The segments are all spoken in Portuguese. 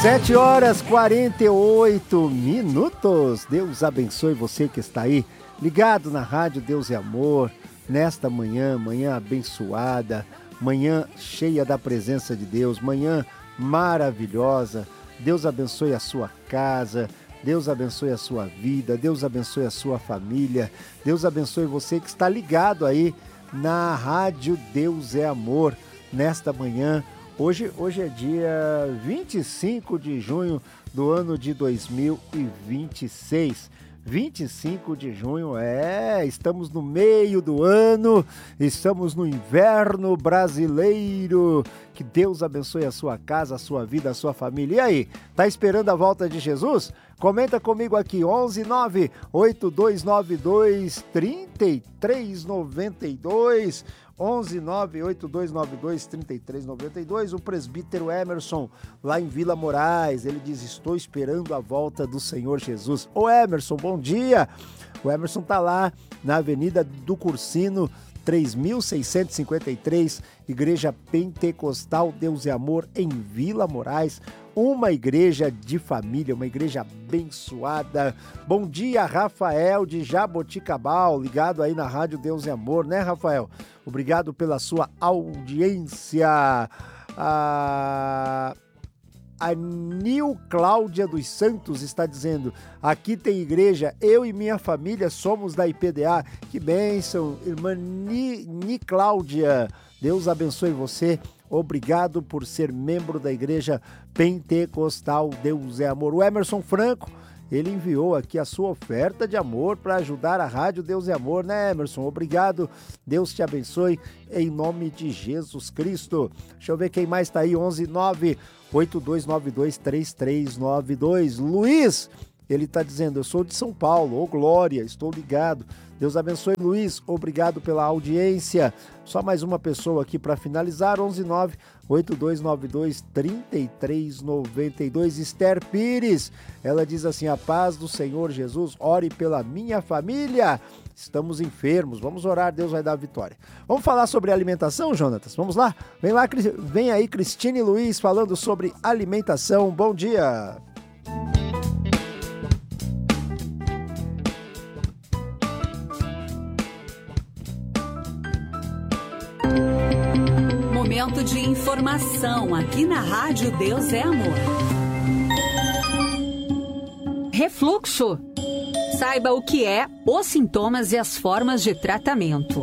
7h48. Deus abençoe você que está aí ligado na Rádio Deus é Amor, nesta manhã abençoada, manhã cheia da presença de Deus, manhã maravilhosa. Deus abençoe a sua casa, Deus abençoe a sua vida, Deus abençoe a sua família, Deus abençoe você que está ligado aí na Rádio Deus é Amor, nesta manhã. Hoje é dia 25 de junho do ano de 2026. 25 de junho, estamos no meio do ano, estamos no inverno brasileiro. Que Deus abençoe a sua casa, a sua vida, a sua família. E aí, tá esperando a volta de Jesus? Comenta comigo aqui, 11 9 8292 3392. 11 98292 3392. O presbítero Emerson, lá em Vila Moraes, ele diz: estou esperando a volta do Senhor Jesus. Ô Emerson, bom dia! O Emerson tá lá na Avenida do Cursino, 3653, Igreja Pentecostal Deus e Amor, em Vila Moraes. Uma igreja de família, uma igreja abençoada. Bom dia, Rafael de Jaboticabal, ligado aí na Rádio Deus e Amor, né, Rafael? Obrigado pela sua audiência. A Nil Cláudia dos Santos está dizendo: aqui tem igreja, eu e minha família somos da IPDA. Que bênção, irmã Ni Cláudia. Deus abençoe você. Obrigado por ser membro da Igreja Pentecostal Deus é Amor. O Emerson Franco, ele enviou aqui a sua oferta de amor para ajudar a Rádio Deus é Amor, né, Emerson? Obrigado, Deus te abençoe, em nome de Jesus Cristo. Deixa eu ver quem mais está aí, 11 9 8292 3392. Luiz, ele está dizendo: eu sou de São Paulo, ô glória, estou ligado. Deus abençoe, Luiz, obrigado pela audiência. Só mais uma pessoa aqui para finalizar, 11 9 8292 3392. Esther Pires, ela diz assim: a paz do Senhor Jesus, ore pela minha família. Estamos enfermos, vamos orar, Deus vai dar a vitória. Vamos falar sobre alimentação, Jonatas? Vamos lá? Vem aí Cristine Luiz falando sobre alimentação. Bom dia! Momento de informação aqui na Rádio Deus é Amor. Refluxo. Saiba o que é, os sintomas e as formas de tratamento.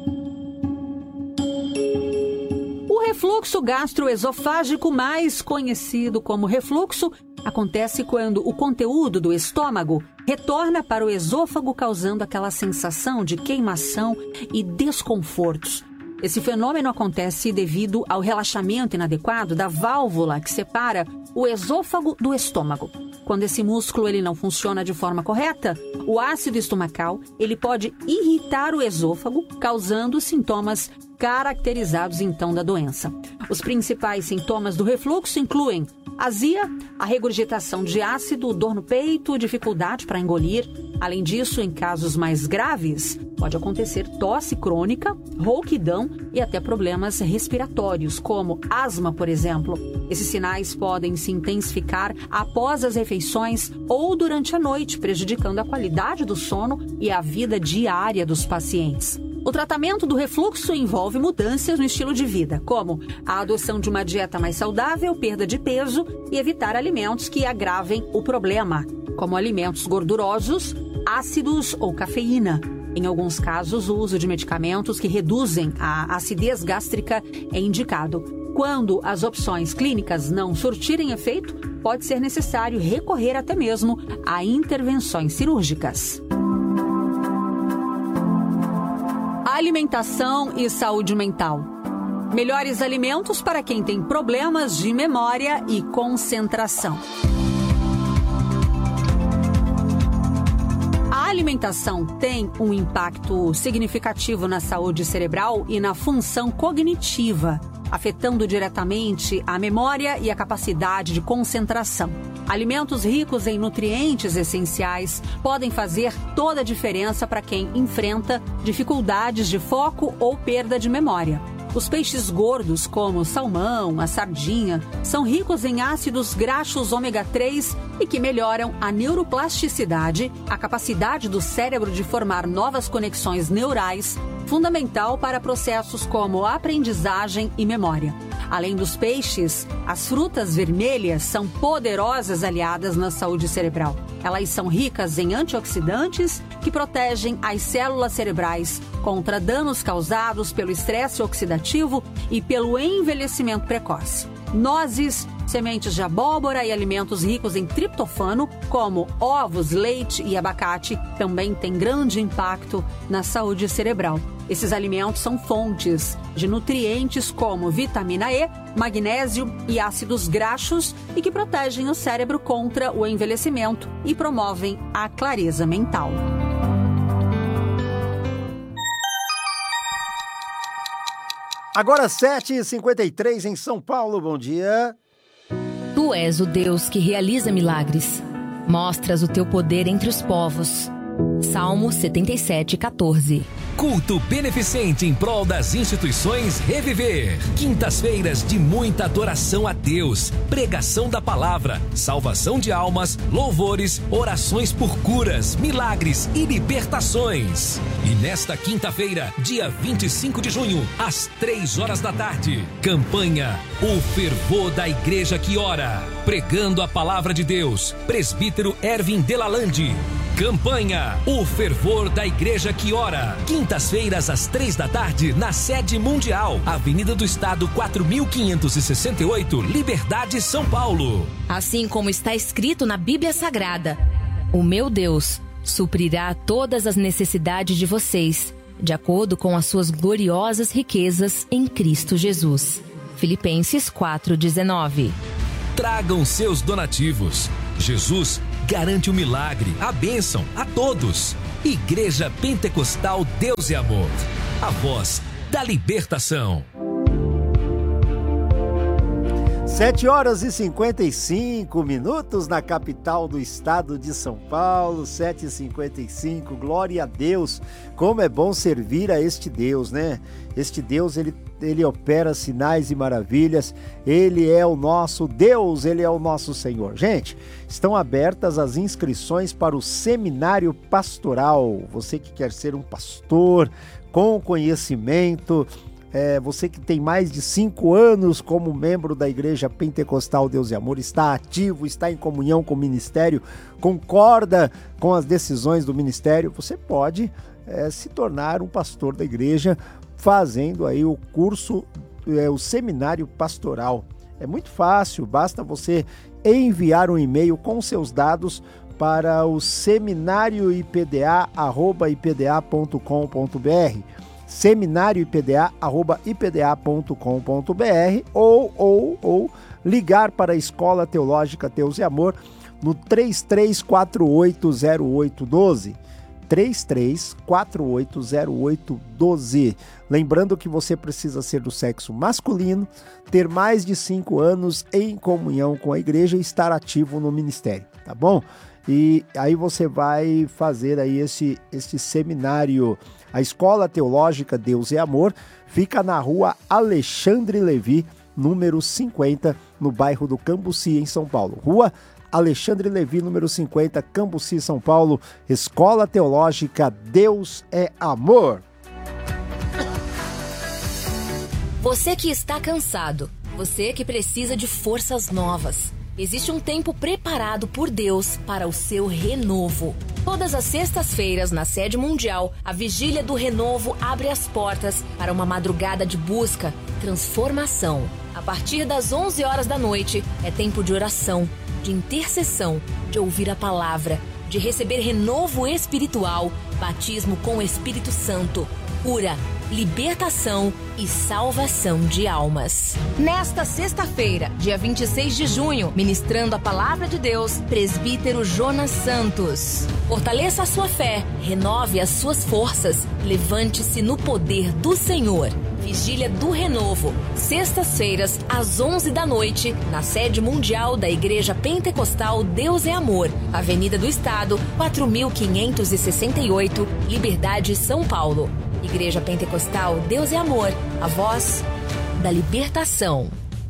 O refluxo gastroesofágico, mais conhecido como refluxo, acontece quando o conteúdo do estômago retorna para o esôfago, causando aquela sensação de queimação e desconfortos. Esse fenômeno acontece devido ao relaxamento inadequado da válvula que separa o esôfago do estômago. Quando esse músculo ele não funciona de forma correta, o ácido estomacal ele pode irritar o esôfago, causando sintomas caracterizados então da doença. Os principais sintomas do refluxo incluem azia, a regurgitação de ácido, dor no peito, dificuldade para engolir. Além disso, em casos mais graves, pode acontecer tosse crônica, rouquidão e até problemas respiratórios, como asma, por exemplo. Esses sinais podem se intensificar após as refeições ou durante a noite, prejudicando a qualidade do sono e a vida diária dos pacientes. O tratamento do refluxo envolve mudanças no estilo de vida, como a adoção de uma dieta mais saudável, perda de peso e evitar alimentos que agravem o problema, como alimentos gordurosos, ácidos ou cafeína. Em alguns casos, o uso de medicamentos que reduzem a acidez gástrica é indicado. Quando as opções clínicas não surtirem efeito, pode ser necessário recorrer até mesmo a intervenções cirúrgicas. Alimentação e saúde mental. Melhores alimentos para quem tem problemas de memória e concentração. A alimentação tem um impacto significativo na saúde cerebral e na função cognitiva, afetando diretamente a memória e a capacidade de concentração. Alimentos ricos em nutrientes essenciais podem fazer toda a diferença para quem enfrenta dificuldades de foco ou perda de memória. Os peixes gordos, como o salmão, a sardinha, são ricos em ácidos graxos ômega 3 e que melhoram a neuroplasticidade, a capacidade do cérebro de formar novas conexões neurais, fundamental para processos como aprendizagem e memória. Além dos peixes, as frutas vermelhas são poderosas aliadas na saúde cerebral. Elas são ricas em antioxidantes que protegem as células cerebrais contra danos causados pelo estresse oxidativo e pelo envelhecimento precoce. Nozes, sementes de abóbora e alimentos ricos em triptofano, como ovos, leite e abacate, também têm grande impacto na saúde cerebral. Esses alimentos são fontes de nutrientes como vitamina E, magnésio e ácidos graxos e que protegem o cérebro contra o envelhecimento e promovem a clareza mental. Agora 7h53 em São Paulo, bom dia. Tu és o Deus que realiza milagres. Mostras o teu poder entre os povos. Salmo 77:14. Culto beneficente em prol das instituições Reviver. Quintas-feiras de muita adoração a Deus, pregação da palavra, salvação de almas, louvores, orações por curas, milagres e libertações. E nesta quinta-feira, dia 25 de junho, às 3 horas da tarde, campanha O Fervor da Igreja que Ora. Pregando a palavra de Deus, presbítero Ervin Delalande. Campanha O Fervor da Igreja que Ora. Quintas-feiras às 3 da tarde na sede mundial, Avenida do Estado 4568, Liberdade, São Paulo. Assim como está escrito na Bíblia Sagrada: o meu Deus suprirá todas as necessidades de vocês, de acordo com as suas gloriosas riquezas em Cristo Jesus. Filipenses 4:19. Tragam seus donativos. Jesus garante o milagre, a bênção a todos. Igreja Pentecostal Deus e Amor. A voz da libertação. 7h55 na capital do estado de São Paulo, 7h55, glória a Deus. Como é bom servir a este Deus, né? Este Deus, ele opera sinais e maravilhas, ele é o nosso Deus, ele é o nosso Senhor. Gente, estão abertas as inscrições para o Seminário Pastoral. Você que quer ser um pastor com conhecimento, você que tem mais de 5 anos como membro da Igreja Pentecostal Deus e Amor, está ativo, está em comunhão com o ministério, concorda com as decisões do ministério, você pode se tornar um pastor da igreja fazendo aí o curso, o Seminário Pastoral. É muito fácil, basta você enviar um e-mail com seus dados para o seminarioipda@ipda.com.br, seminarioipda@ipda.com.br ou ligar para a Escola Teológica Deus e Amor no 33480812. 33480812. Lembrando que você precisa ser do sexo masculino, ter mais de 5 anos em comunhão com a igreja e estar ativo no ministério, tá bom? E aí você vai fazer aí esse seminário. A Escola Teológica Deus e Amor fica na rua Alexandre Levi, número 50, no bairro do Cambuci, em São Paulo. Rua Alexandre Levi, número 50, Cambuci, São Paulo. Escola Teológica Deus é Amor. Você que está cansado, você que precisa de forças novas. Existe um tempo preparado por Deus para o seu renovo. Todas as sextas-feiras, na sede mundial, a Vigília do Renovo abre as portas para uma madrugada de busca, transformação. A partir das 11 horas da noite, é tempo de oração, de intercessão, de ouvir a palavra, de receber renovo espiritual, batismo com o Espírito Santo, cura, libertação e salvação de almas. Nesta sexta-feira, dia 26 de junho, ministrando a palavra de Deus, presbítero Jonas Santos. Fortaleça a sua fé, renove as suas forças, levante-se no poder do Senhor. Vigília do Renovo, sextas-feiras, às 11 da noite, na sede mundial da Igreja Pentecostal Deus é Amor, Avenida do Estado, 4568, Liberdade, São Paulo. Igreja Pentecostal Deus é Amor, a voz da libertação.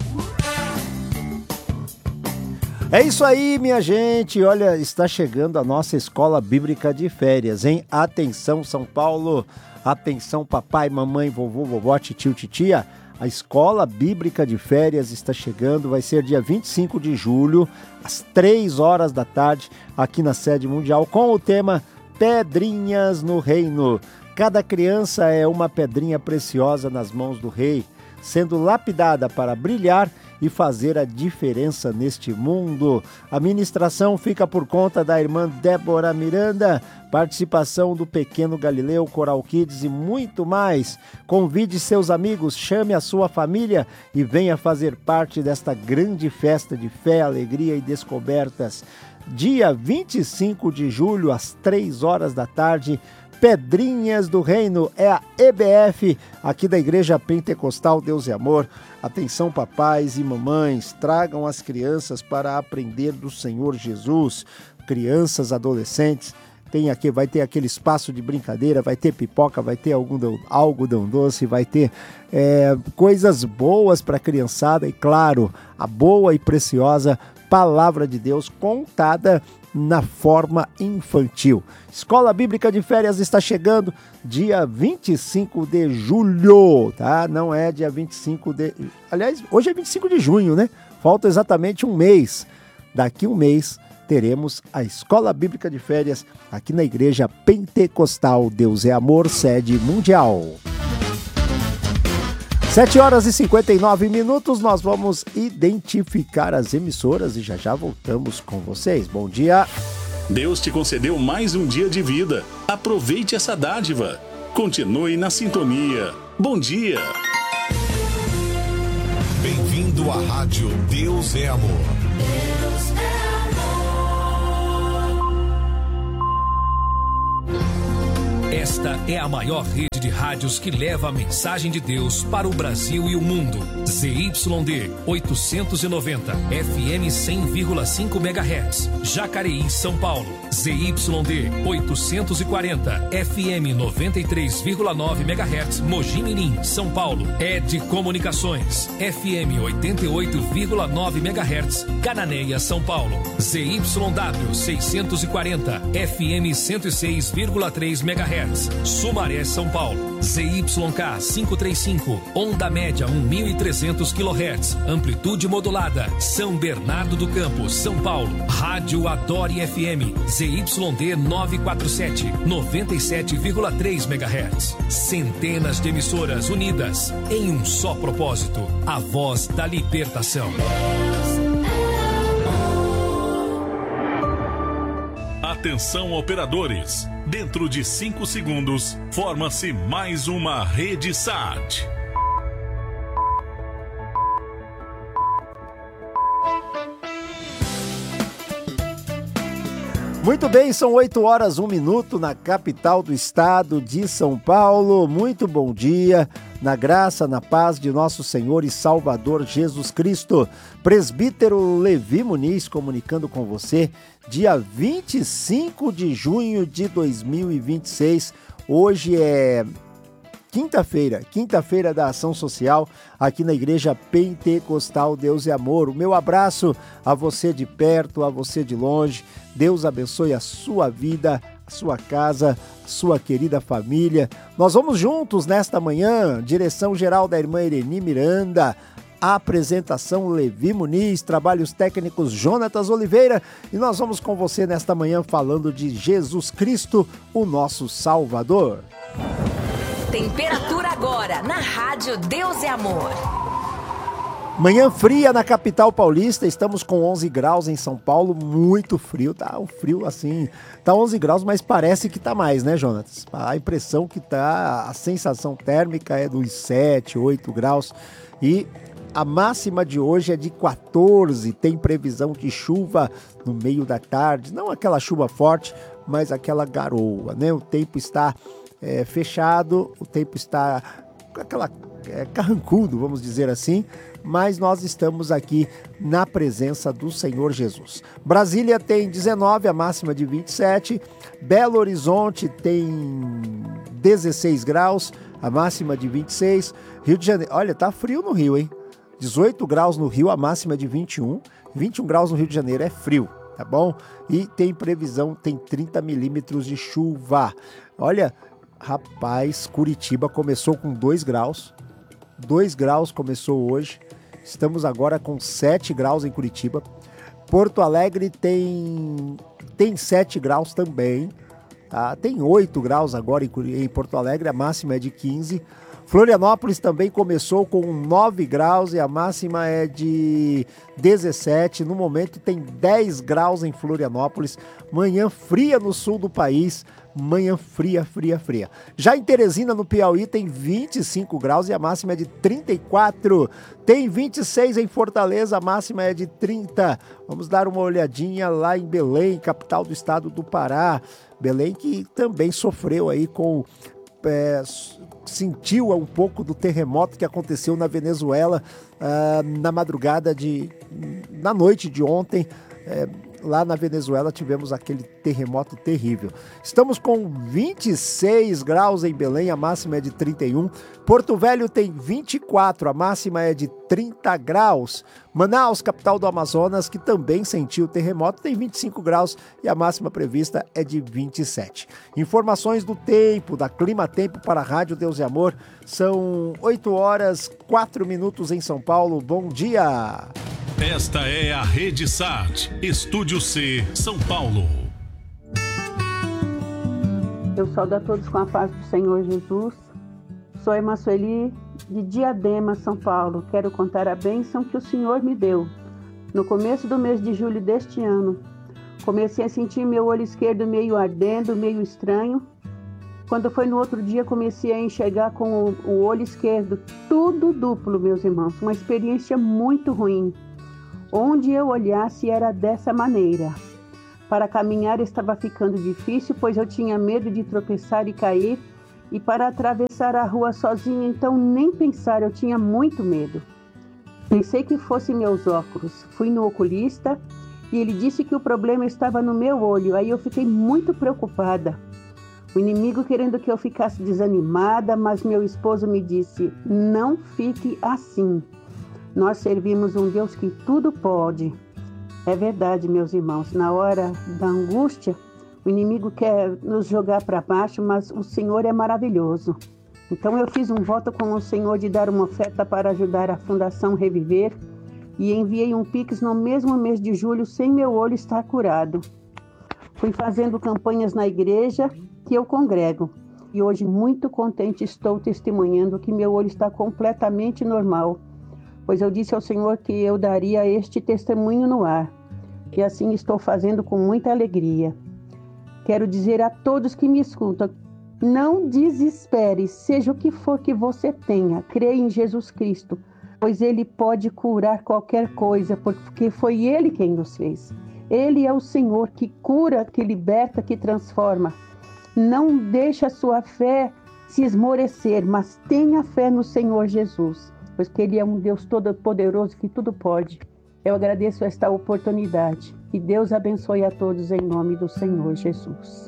É isso aí, minha gente. Olha, está chegando a nossa escola bíblica de férias, hein? Atenção, São Paulo. Atenção, papai, mamãe, vovô, vovó, titio, titia. A escola bíblica de férias está chegando. Vai ser dia 25 de julho, às 3 horas da tarde, aqui na sede mundial, com o tema Pedrinhas no Reino. Cada criança é uma pedrinha preciosa nas mãos do Rei, sendo lapidada para brilhar e fazer a diferença neste mundo. A ministração fica por conta da irmã Débora Miranda, participação do Pequeno Galileu, Coral Kids e muito mais. Convide seus amigos, chame a sua família e venha fazer parte desta grande festa de fé, alegria e descobertas. Dia 25 de julho, às 3 horas da tarde, Pedrinhas do Reino, é a EBF, aqui da Igreja Pentecostal Deus é Amor. Atenção, papais e mamães, tragam as crianças para aprender do Senhor Jesus. Crianças, adolescentes, vai ter aquele espaço de brincadeira, vai ter pipoca, vai ter algodão doce, vai ter coisas boas para a criançada e, claro, a boa e preciosa Palavra de Deus contada na forma infantil. Escola Bíblica de Férias está chegando dia 25 de julho, tá? Não é dia 25 de... Aliás, hoje é 25 de junho, né? Falta exatamente um mês. Daqui um mês teremos a Escola Bíblica de Férias aqui na Igreja Pentecostal Deus é Amor, sede mundial. 7 horas e 59 minutos, nós vamos identificar as emissoras e já voltamos com vocês. Bom dia. Deus te concedeu mais um dia de vida. Aproveite essa dádiva. Continue na sintonia. Bom dia. Bem-vindo à Rádio Deus é Amor. Deus é amor. Esta é a maior rede de rádios que leva a mensagem de Deus para o Brasil e o mundo. ZYD 890, FM 100,5 MHz, Jacareí, São Paulo. ZYD 840, FM 93,9 MHz, Mogi Mirim, São Paulo. ED Comunicações, FM 88,9 MHz, Cananéia, São Paulo. ZYW 640, FM 106,3 MHz, Sumaré, São Paulo. ZYK 535, onda média 1.300 kHz, amplitude modulada, São Bernardo do Campo, São Paulo. Rádio Adore FM, ZYD 947, 97,3 MHz. Centenas de emissoras unidas em um só propósito, a voz da libertação. Atenção, operadores. Dentro de 5 segundos, forma-se mais uma rede SAT. Muito bem, são 8 horas, 1 minuto na capital do estado de São Paulo. Muito bom dia, na graça, na paz de nosso Senhor e Salvador Jesus Cristo. Presbítero Levi Muniz comunicando com você, dia 25 de junho de 2026. Hoje é quinta-feira da Ação Social, aqui na Igreja Pentecostal Deus é Amor. O meu abraço a você de perto, a você de longe. Deus abençoe a sua vida, a sua casa, a sua querida família. Nós vamos juntos nesta manhã, direção geral da irmã Ireni Miranda, apresentação Levi Muniz, trabalhos técnicos Jonatas Oliveira, e nós vamos com você nesta manhã falando de Jesus Cristo, o nosso Salvador. Temperatura agora na Rádio Deus é Amor. Manhã fria na capital paulista, estamos com 11 graus em São Paulo, muito frio, tá um frio assim, tá 11 graus, mas parece que tá mais, né, Jonatas? A impressão que tá, a sensação térmica é dos 7, 8 graus e a máxima de hoje é de 14, tem previsão de chuva no meio da tarde, não aquela chuva forte, mas aquela garoa, né? O tempo está fechado, o tempo está carrancudo, vamos dizer assim, mas nós estamos aqui na presença do Senhor Jesus. Brasília tem 19, a máxima de 27, Belo Horizonte tem 16 graus, a máxima de 26. Rio de Janeiro, olha, tá frio no Rio, hein? 18 graus no Rio, a máxima de 21. 21 graus no Rio de Janeiro, é frio, tá bom? E tem previsão, tem 30 milímetros de chuva. Olha, rapaz, Curitiba começou com 2 graus. 2 graus começou hoje. Estamos agora com 7 graus em Curitiba. Porto Alegre tem 7 graus também. Tá? Tem 8 graus agora em Porto Alegre, a máxima é de 15. Florianópolis também começou com 9 graus e a máxima é de 17. No momento tem 10 graus em Florianópolis. Manhã fria no sul do país. Manhã fria. Já em Teresina, no Piauí, tem 25 graus e a máxima é de 34. Tem 26 em Fortaleza, a máxima é de 30. Vamos dar uma olhadinha lá em Belém, capital do estado do Pará. Belém que também sofreu aí com... sentiu um pouco do terremoto que aconteceu na Venezuela na noite de ontem. Lá na Venezuela tivemos aquele terremoto terrível. Estamos com 26 graus em Belém, a máxima é de 31. Porto Velho tem 24, a máxima é de 30 graus. Manaus, capital do Amazonas, que também sentiu o terremoto, tem 25 graus e a máxima prevista é de 27. Informações do tempo, da Clima Tempo para a Rádio Deus e Amor. São 8 horas, 4 minutos em São Paulo. Bom dia! Esta é a Rede Sat, Estúdio C, São Paulo. Eu saúdo a todos com a paz do Senhor Jesus. Sou a irmã Sueli, de Diadema, São Paulo. Quero contar a bênção que o Senhor me deu. No começo do mês de julho deste ano, comecei a sentir meu olho esquerdo meio ardendo, meio estranho. Quando foi no outro dia, comecei a enxergar com o olho esquerdo, tudo duplo, meus irmãos. Uma experiência muito ruim. Onde eu olhasse era dessa maneira. Para caminhar estava ficando difícil, pois eu tinha medo de tropeçar e cair. E para atravessar a rua sozinha, então nem pensar, eu tinha muito medo. Pensei que fossem meus óculos. Fui no oculista e ele disse que o problema estava no meu olho. Aí eu fiquei muito preocupada. O inimigo querendo que eu ficasse desanimada, mas meu esposo me disse, não fique assim. Nós servimos um Deus que tudo pode. É verdade, meus irmãos. Na hora da angústia, o inimigo quer nos jogar para baixo, mas o Senhor é maravilhoso. Então eu fiz um voto com o Senhor de dar uma oferta para ajudar a Fundação Reviver e enviei um Pix no mesmo mês de julho sem meu olho estar curado. Fui fazendo campanhas na igreja que eu congrego e hoje muito contente estou testemunhando que meu olho está completamente normal. Pois eu disse ao Senhor que eu daria este testemunho no ar. E assim estou fazendo com muita alegria. Quero dizer a todos que me escutam, não desespere, seja o que for que você tenha, creia em Jesus Cristo, pois Ele pode curar qualquer coisa, porque foi Ele quem nos fez. Ele é o Senhor que cura, que liberta, que transforma. Não deixe a sua fé se esmorecer, mas tenha fé no Senhor Jesus. Pois que Ele é um Deus todo-poderoso que tudo pode. Eu agradeço esta oportunidade. Que Deus abençoe a todos em nome do Senhor Jesus.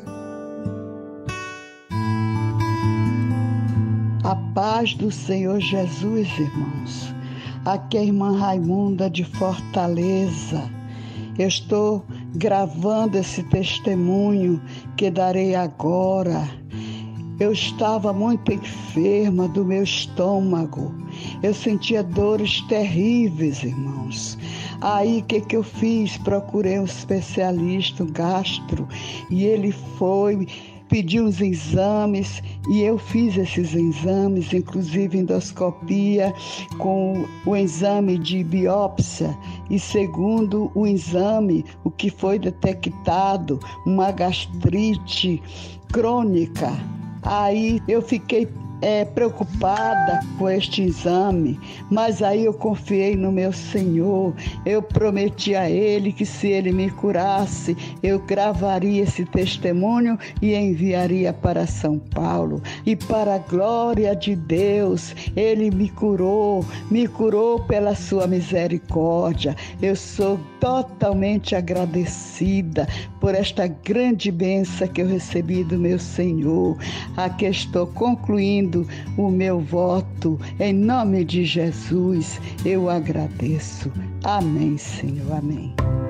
A paz do Senhor Jesus, irmãos. Aqui é a irmã Raimunda de Fortaleza. Eu estou gravando esse testemunho que darei agora. Eu estava muito enferma do meu estômago. Eu sentia dores terríveis, irmãos. Aí, o que eu fiz? Procurei um especialista, um gastro, e ele foi, pediu uns exames, e eu fiz esses exames, inclusive endoscopia, com o exame de biópsia, e segundo o exame, o que foi detectado, uma gastrite crônica. Aí eu fiquei preocupada com este exame, mas aí eu confiei no meu Senhor. Eu prometi a Ele que se Ele me curasse, eu gravaria esse testemunho e enviaria para São Paulo. E para a glória de Deus, Ele me curou pela sua misericórdia. Eu sou totalmente agradecida por esta grande bênção que eu recebi do meu Senhor. Aqui estou concluindo o meu voto. Em nome de Jesus, eu agradeço. Amém, Senhor. Amém.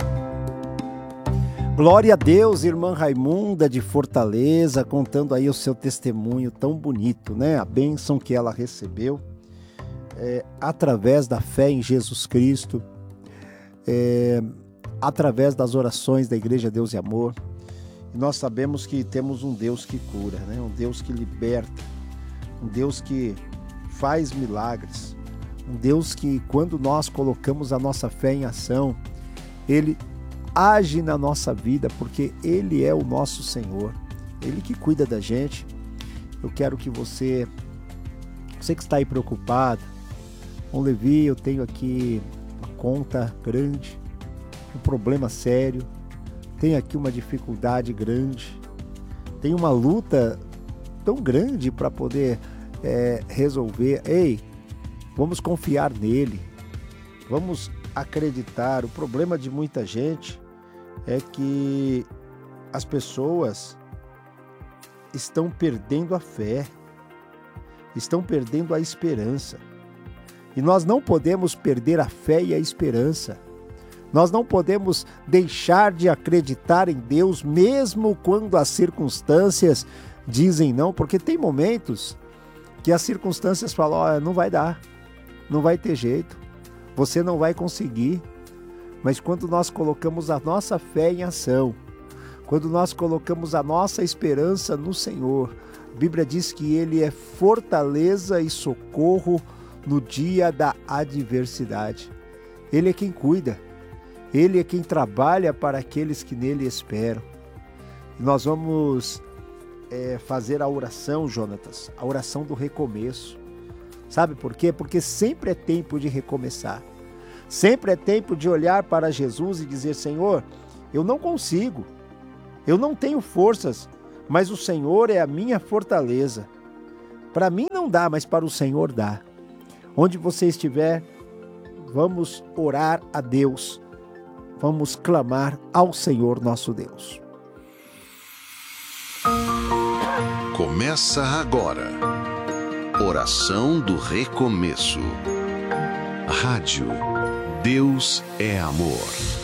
Glória a Deus, irmã Raimunda de Fortaleza, contando aí o seu testemunho tão bonito, né? A bênção que ela recebeu através da fé em Jesus Cristo, através das orações da Igreja Deus e Amor. E nós sabemos que temos um Deus que cura, né? Um Deus que liberta, um Deus que faz milagres, um Deus que, quando nós colocamos a nossa fé em ação, Ele age na nossa vida, porque Ele é o nosso Senhor, Ele que cuida da gente. Eu quero que você que está aí preocupado, com Levi, eu tenho aqui uma conta grande, um problema sério, tenho aqui uma dificuldade grande, tenho uma luta tão grande para poder resolver. Ei, vamos confiar nele, vamos acreditar. O problema de muita gente é que as pessoas estão perdendo a fé, estão perdendo a esperança. E nós não podemos perder a fé e a esperança. Nós não podemos deixar de acreditar em Deus, mesmo quando as circunstâncias dizem não, porque tem momentos que as circunstâncias falam: olha, não vai dar, não vai ter jeito, você não vai conseguir. Mas quando nós colocamos a nossa fé em ação, quando nós colocamos a nossa esperança no Senhor, a Bíblia diz que Ele é fortaleza e socorro no dia da adversidade. Ele é quem cuida, Ele é quem trabalha para aqueles que nele esperam. E nós vamos fazer a oração, Jonatas, a oração do recomeço. Sabe por quê? Porque sempre é tempo de recomeçar. Sempre é tempo de olhar para Jesus e dizer: Senhor, eu não consigo, eu não tenho forças, mas o Senhor é a minha fortaleza. Para mim não dá, mas para o Senhor dá. Onde você estiver, vamos orar a Deus, vamos clamar ao Senhor nosso Deus. Começa agora, Oração do Recomeço. Rádio Deus é Amor.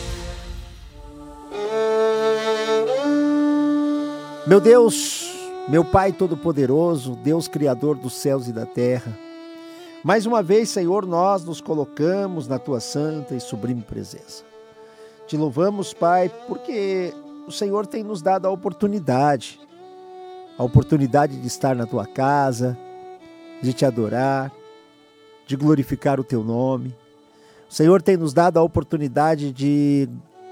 Meu Deus, meu Pai Todo-Poderoso, Deus Criador dos céus e da terra, mais uma vez, Senhor, nós nos colocamos na Tua santa e sublime presença. Te louvamos, Pai, porque o Senhor tem nos dado a oportunidade de estar na Tua casa, de Te adorar, de glorificar o Teu nome. O Senhor tem nos dado a oportunidade de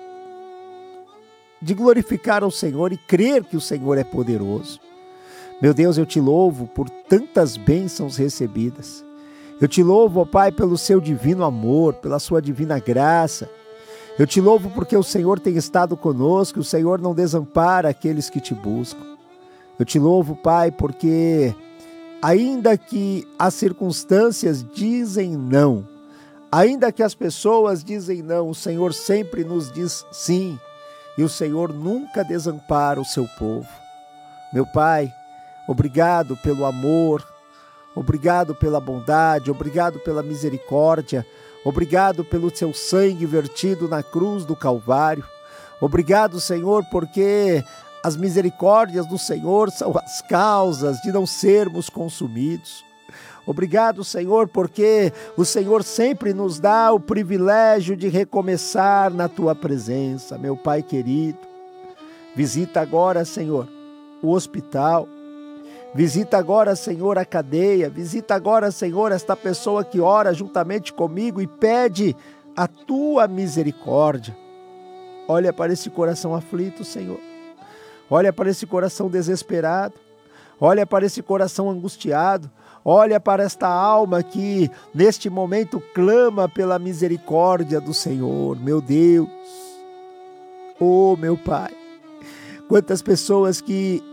glorificar ao Senhor e crer que o Senhor é poderoso. Meu Deus, eu Te louvo por tantas bênçãos recebidas. Eu Te louvo, ó Pai, pelo Seu divino amor, pela Sua divina graça. Eu Te louvo porque o Senhor tem estado conosco, o Senhor não desampara aqueles que Te buscam. Eu Te louvo, Pai, porque ainda que as circunstâncias dizem não, ainda que as pessoas dizem não, o Senhor sempre nos diz sim, e o Senhor nunca desampara o Seu povo. Meu Pai, obrigado pelo amor, obrigado pela bondade, obrigado pela misericórdia, obrigado pelo Seu sangue vertido na cruz do Calvário. Obrigado, Senhor, porque as misericórdias do Senhor são as causas de não sermos consumidos. Obrigado, Senhor, porque o Senhor sempre nos dá o privilégio de recomeçar na Tua presença. Meu Pai querido, visita agora, Senhor, o hospital. Visita agora, Senhor, a cadeia. Visita agora, Senhor, esta pessoa que ora juntamente comigo e pede a Tua misericórdia. Olha para esse coração aflito, Senhor. Olha para esse coração desesperado. Olha para esse coração angustiado. Olha para esta alma que neste momento clama pela misericórdia do Senhor. Meu Deus, oh meu Pai, quantas pessoas que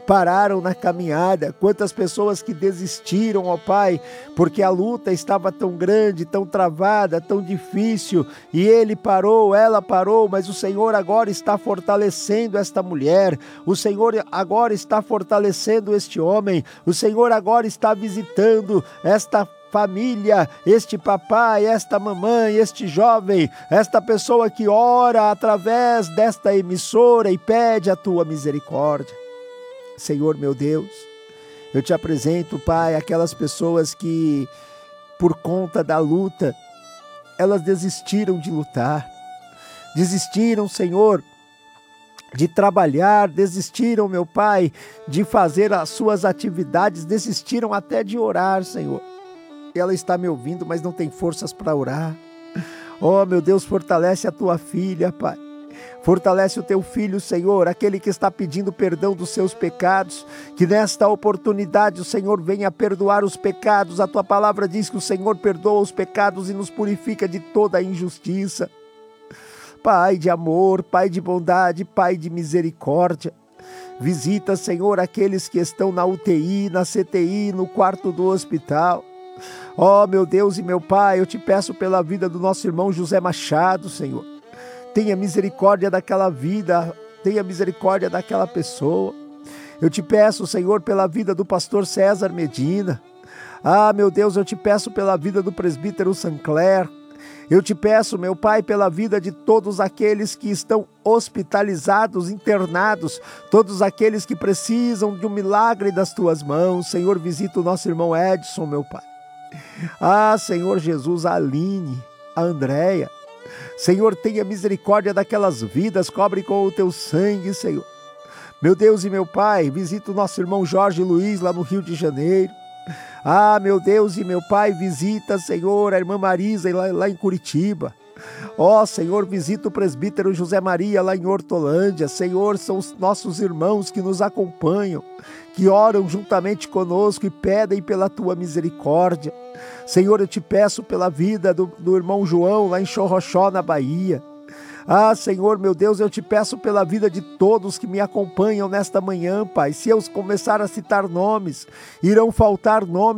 pararam na caminhada, quantas pessoas que desistiram, ó Pai, porque a luta estava tão grande, tão travada, tão difícil, e ele parou, ela parou, mas o Senhor agora está fortalecendo esta mulher, o Senhor agora está fortalecendo este homem, o Senhor agora está visitando esta família, este papai, esta mamãe, este jovem, esta pessoa que ora através desta emissora e pede a tua misericórdia. Senhor meu Deus, eu te apresento, Pai, aquelas pessoas que, por conta da luta, elas desistiram de lutar, desistiram, Senhor, de trabalhar, desistiram, meu Pai, de fazer as suas atividades, desistiram até de orar, Senhor. Ela está me ouvindo, mas não tem forças para orar. Oh, meu Deus, fortalece a tua filha, Pai. Fortalece o teu filho, Senhor, aquele que está pedindo perdão dos seus pecados, que nesta oportunidade o Senhor venha perdoar os pecados. A tua palavra diz que o Senhor perdoa os pecados e nos purifica de toda a injustiça. Pai de amor, Pai de bondade, Pai de misericórdia, visita, Senhor, aqueles que estão na UTI, na CTI, no quarto do hospital. Oh, meu Deus e meu Pai, eu te peço pela vida do nosso irmão José Machado, Senhor. Tenha misericórdia daquela vida, tenha misericórdia daquela pessoa. Eu te peço, Senhor, pela vida do pastor César Medina. Ah, meu Deus, eu te peço pela vida do presbítero Sancler. Eu te peço, meu Pai, pela vida de todos aqueles que estão hospitalizados, internados, todos aqueles que precisam de um milagre das tuas mãos. Senhor, visita o nosso irmão Edson, meu Pai. Ah, Senhor Jesus, a Aline, a Andréia. Senhor, tenha misericórdia daquelas vidas, cobre com o teu sangue, Senhor. Meu Deus e meu Pai, visita o nosso irmão Jorge Luiz lá no Rio de Janeiro. Ah, meu Deus e meu Pai, visita, Senhor, a irmã Marisa lá em Curitiba. Ó, Senhor, visita o presbítero José Maria lá em Hortolândia. Senhor, são os nossos irmãos que nos acompanham, que oram juntamente conosco e pedem pela tua misericórdia. Senhor, eu te peço pela vida do irmão João lá em Chorrochó, na Bahia. Ah, Senhor, meu Deus, eu te peço pela vida de todos que me acompanham nesta manhã, Pai. Se eu começar a citar nomes, irão faltar nomes.